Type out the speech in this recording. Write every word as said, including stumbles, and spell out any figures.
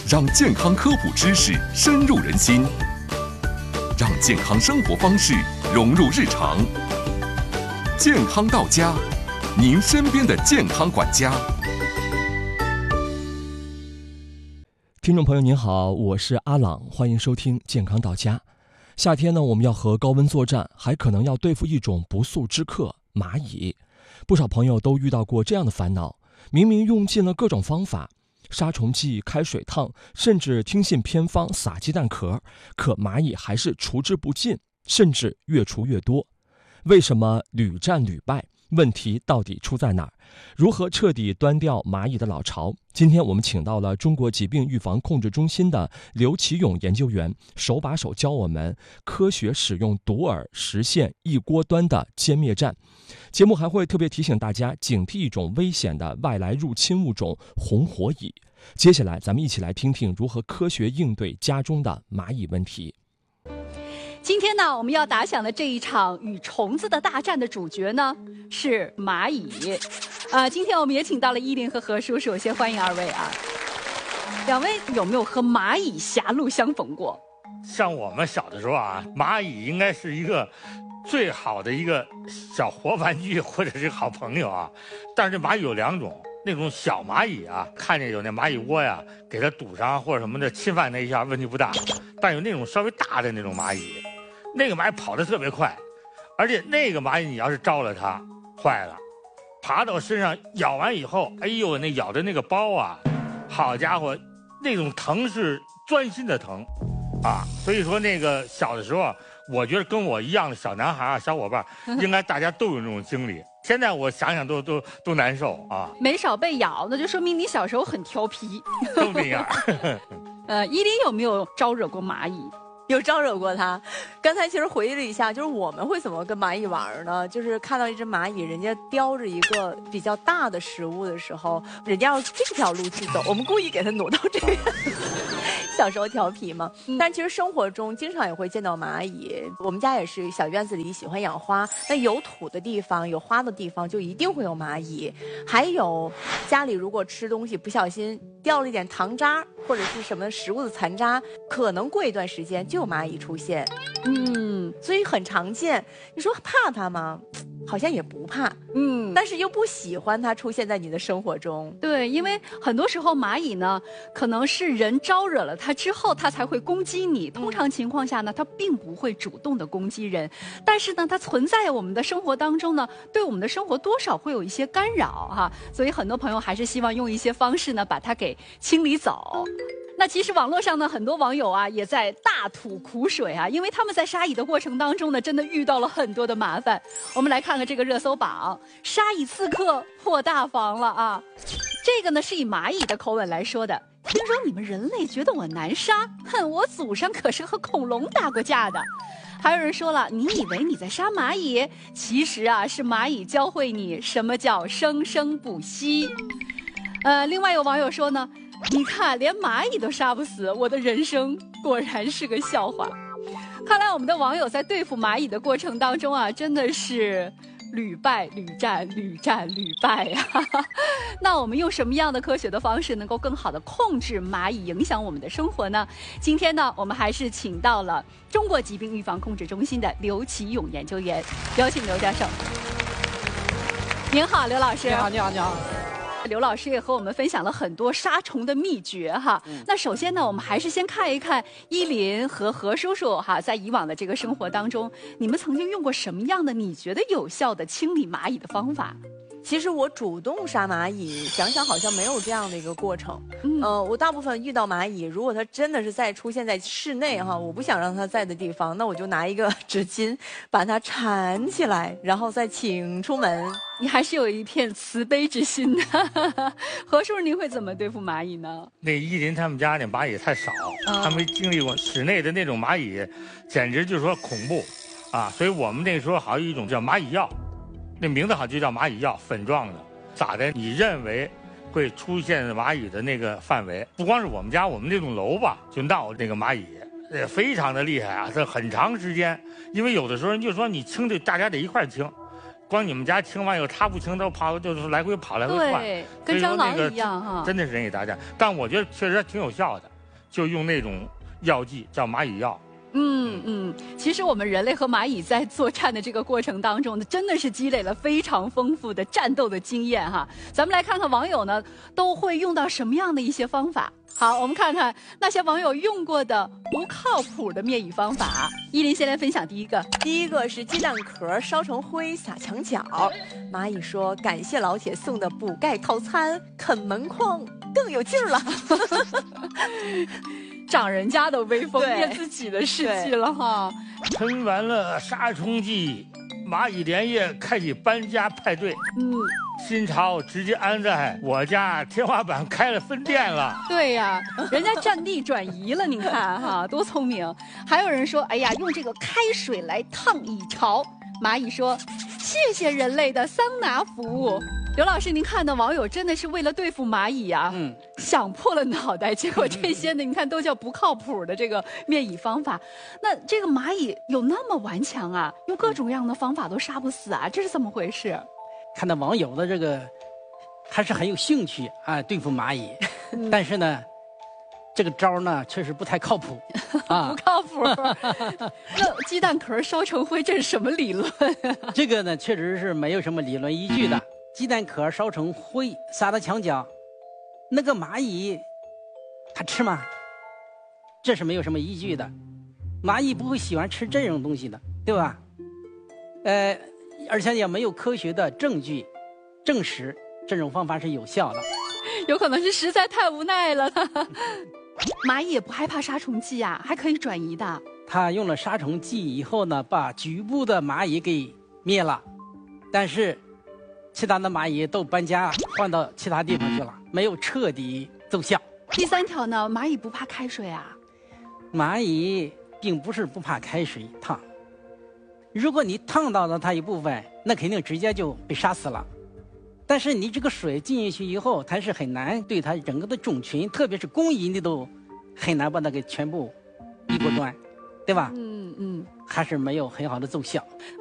让健康科普知识深入人心，让健康生活方式融入日常。健康到家，您身边的健康管家。 听众朋友您好，我是阿朗，欢迎收听健康到家。夏天呢，我们要和高温作战，还可能要对付一种不速之客——蚂蚁。不少朋友都遇到过这样的烦恼，明明用尽了各种方法，杀虫剂、开水烫，甚至听信偏方撒鸡蛋壳，可蚂蚁还是除之不尽，甚至越除越多。为什么屡战屡败？问题到底出在哪儿？如何彻底端掉蚂蚁的老巢？今天我们请到了中国疾病预防控制中心的刘奇勇研究员，手把手教我们科学使用毒饵，实现一锅端的歼灭战。节目还会特别提醒大家警惕一种危险的外来入侵物种红火蚁。接下来咱们一起来听听如何科学应对家中的蚂蚁问题。 今天呢，我们要打响的这一场与虫子的大战的主角呢是蚂蚁。呃，今天我们也请到了依林和何叔叔，先欢迎二位啊。两位有没有和蚂蚁狭路相逢过？ 像我们小的时候啊，蚂蚁应该是一个最好的一个小活玩具或者是好朋友啊。但是蚂蚁有两种，那种小蚂蚁啊，看见有那蚂蚁窝呀，给它堵上或者什么的，侵犯那一下问题不大。但有那种稍微大的那种蚂蚁，那个蚂蚁跑得特别快，而且那个蚂蚁你要是招了它，坏了，爬到身上咬完以后，哎呦，那咬的那个包啊，好家伙，那种疼是钻心的疼啊。所以说那个小的时候，我觉得跟我一样的小男孩啊，小伙伴，应该大家都有这种经历。现在我想想都都都难受啊。 没少被咬，那就说明你小时候很调皮。 都那样。 呃，依林有没有招惹过蚂蚁？ 有招惹过它。刚才其实回忆了一下，就是我们会怎么跟蚂蚁玩呢？就是看到一只蚂蚁，人家叼着一个比较大的食物的时候，人家要这条路去走，我们故意给它挪到这边。小时候调皮嘛，但其实生活中经常也会见到蚂蚁。我们家也是小院子里喜欢养花，那有土的地方、有花的地方，就一定会有蚂蚁。还有家里如果吃东西不小心掉了一点糖渣或者是什么食物的残渣，可能过一段时间就有蚂蚁出现。嗯，所以很常见。你说怕它吗？好像也不怕，嗯，但是又不喜欢它出现在你的生活中。 对，因为很多时候蚂蚁呢，可能是人招惹了它之后，它才会攻击你。通常情况下呢，它并不会主动的攻击人，但是呢，它存在我们的生活当中呢，对我们的生活多少会有一些干扰哈。所以很多朋友还是希望用一些方式呢，把它给清理走。那其实网络上呢，很多网友啊也在大吐苦水啊，因为他们在杀蚁的过程当中呢，真的遇到了很多的麻烦。我们来看看这个热搜榜，杀蚁刺客破大防了啊！这个呢是以蚂蚁的口吻来说的。听说你们人类觉得我难杀，哼，我祖上可是和恐龙打过架的。还有人说了，你以为你在杀蚂蚁，其实啊是蚂蚁教会你什么叫生生不息。呃，另外有网友说呢，你看连蚂蚁都杀不死，我的人生果然是个笑话。看来我们的网友在对付蚂蚁的过程当中啊，真的是屡败屡战屡战屡败呀、啊。那我们用什么样的科学的方式能够更好的控制蚂蚁影响我们的生活呢？今天呢，我们还是请到了中国疾病预防控制中心的刘奇勇研究员，有请刘教授。您好，刘老师。 你好，你好，你好。 刘老师也和我们分享了很多杀虫的秘诀哈。嗯、那首先呢，我们还是先看一看依林和何叔叔哈，在以往的这个生活当中，你们曾经用过什么样的你觉得有效的清理蚂蚁的方法？ 其实我主动杀蚂蚁，想想好像没有这样的一个过程。嗯，呃，我大部分遇到蚂蚁，如果它真的是在出现在室内哈，我不想让它在的地方，那我就拿一个纸巾把它缠起来，然后再请出门。 你还是有一片慈悲之心的。何叔，您会怎么对付蚂蚁呢？ 那依林他们家那蚂蚁太少，哦、他没经历过室内的那种蚂蚁，简直就是说恐怖啊！所以我们那时候还有一种叫蚂蚁药。那名字好就叫蚂蚁药，粉状的，咋的？你认为会出现蚂蚁的那个范围，不光是我们家，我们那栋楼吧，就闹那个蚂蚁，呃，非常的厉害啊！这很长时间，因为有的时候人就说你清的，大家得一块清，光你们家清完以后，他不清都跑，就是来回跑来回窜， 对，跟蟑螂一样哈， 真的是人给大家。但我觉得确实挺有效的就用那种药剂叫蚂蚁药。 嗯嗯，其实我们人类和蚂蚁在作战的这个过程当中呢，真的是积累了非常丰富的战斗的经验哈。咱们来看看网友呢都会用到什么样的一些方法。好，我们看看那些网友用过的不靠谱的灭蚁方法。依林先来分享第一个， 第一个是鸡蛋壳烧成灰撒墙角。蚂蚁说：“感谢老铁送的补钙套餐，啃门框更有劲儿了。” 长人家的威风， 对灭自己的士气了哈。 喷完了杀虫剂，蚂蚁连夜开启搬家派对。 嗯， 新巢直接安在我家天花板，开了分店了。 对呀，人家占地转移了，你看哈，多聪明。还有人说，哎呀，用这个开水来烫蚁巢。蚂蚁说，谢谢人类的桑拿服务。刘老师，您看的网友真的是为了对付蚂蚁啊， 嗯， 想破了脑袋，结果这些呢，你看都叫不靠谱的这个灭蚁方法。那这个蚂蚁有那么顽强啊？用各种各样的方法都杀不死啊？这是怎么回事？ 看到网友的这个还是很有兴趣啊，对付蚂蚁，但是呢，这个招呢确实不太靠谱啊， 不靠谱。那鸡蛋壳烧成灰，这是什么理论啊？ 这个呢确实是没有什么理论依据的。鸡蛋壳烧成灰撒到墙角，那个蚂蚁它吃吗？这是没有什么依据的。蚂蚁不会喜欢吃这种东西的，对吧？呃，而且也没有科学的证据证实这种方法是有效的。 有可能是实在太无奈了。蚂蚁也不害怕杀虫剂啊，还可以转移的。 他用了杀虫剂以后呢，把局部的蚂蚁给灭了，但是其他的蚂蚁都搬家换到其他地方去了，没有彻底奏效。 第三条呢，蚂蚁不怕开水啊。 蚂蚁并不是不怕开水烫，如果你烫到了它一部分，那肯定直接就被杀死了。但是你这个水进进去以后，它是很难对它整个的种群，特别是工蚁，你都很难把它给全部一锅端，对吧？ 嗯嗯， 还是没有很好的奏效。